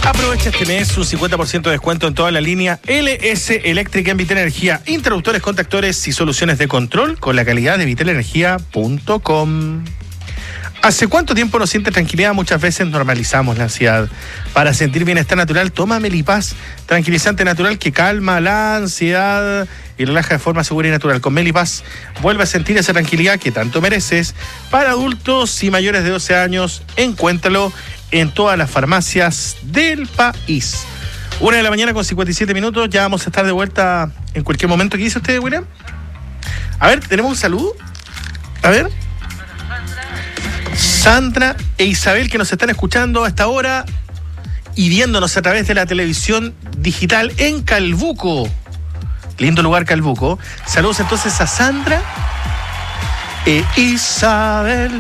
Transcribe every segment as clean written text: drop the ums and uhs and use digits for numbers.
Aprovecha este mes un 50% de descuento en toda la línea LS Eléctrica en Vitel Energía. Interruptores, contactores y soluciones de control con la calidad de vitelenergia.com. ¿Hace cuánto tiempo no sientes tranquilidad? Muchas veces normalizamos la ansiedad. Para sentir bienestar natural, toma Melipaz, tranquilizante natural que calma la ansiedad y relaja de forma segura y natural. Con Melipaz vuelve a sentir esa tranquilidad que tanto mereces. Para adultos y mayores de 12 años, encuéntralo en todas las farmacias del país. 1:57 a.m, ya vamos a estar de vuelta en cualquier momento. ¿Qué dice usted, William? A ver, tenemos un saludo. A ver. Sandra e Isabel, que nos están escuchando hasta ahora y viéndonos a través de la televisión digital en Calbuco. Lindo lugar, Calbuco. Saludos entonces a Sandra e Isabel.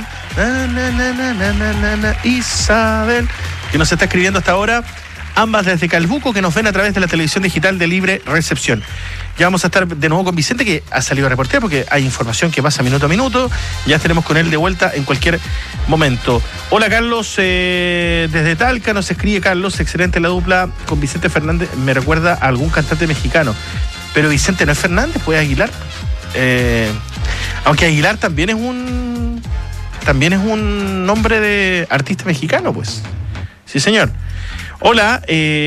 Isabel, que nos está escribiendo hasta ahora. Ambas desde Calbuco, que nos ven a través de la televisión digital de libre recepción. Ya vamos a estar de nuevo con Vicente, que ha salido a reportear porque hay información que pasa minuto a minuto. Ya estaremos con él de vuelta en cualquier momento. Hola, Carlos, desde Talca nos escribe Carlos. Excelente la dupla con Vicente Fernández. Me recuerda a algún cantante mexicano. Pero Vicente no es Fernández, pues Aguilar. Aunque Aguilar también es un nombre de artista mexicano, pues. Sí, señor. Hola,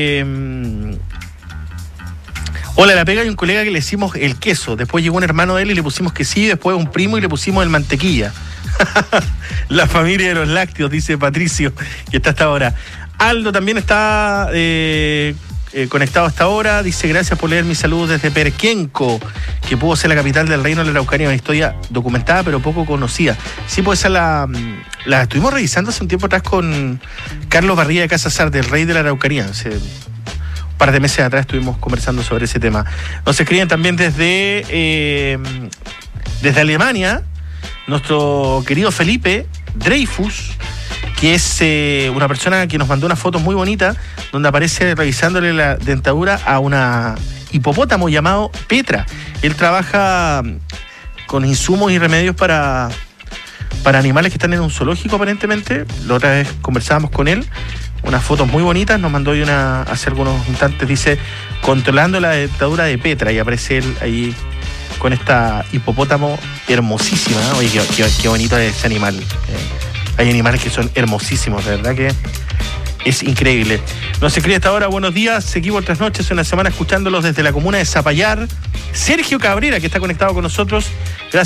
hola, la pega hay un colega que le decimos el queso, después llegó un hermano de él y le pusimos quesillo, después un primo y le pusimos el mantequilla. La familia de los lácteos, dice Patricio, que está hasta ahora. Aldo también está conectado hasta ahora, dice gracias por leer mis saludos desde Perquenco, que pudo ser la capital del reino de la Araucanía, una historia documentada pero poco conocida. Sí, pues esa la estuvimos revisando hace un tiempo atrás con Carlos Barría de Casasar, del rey de la Araucanía. Hace un par de meses atrás estuvimos conversando sobre ese tema. Nos escriben también desde Alemania, nuestro querido Felipe Dreyfus, que es una persona que nos mandó una foto muy bonita donde aparece revisándole la dentadura a una hipopótamo llamado Petra. Él trabaja con insumos y remedios para animales que están en un zoológico, aparentemente. La otra vez conversábamos con él, unas fotos muy bonitas, nos mandó hoy hace algunos instantes, dice, controlando la dentadura de Petra, y aparece él ahí con esta hipopótamo hermosísima. Oye, qué bonito es ese animal. Hay animales que son hermosísimos, de verdad que es increíble. Nos escribe hasta ahora, buenos días, seguimos otras noches, una semana escuchándolos desde la comuna de Zapallar. Sergio Cabrera, que está conectado con nosotros. Gracias.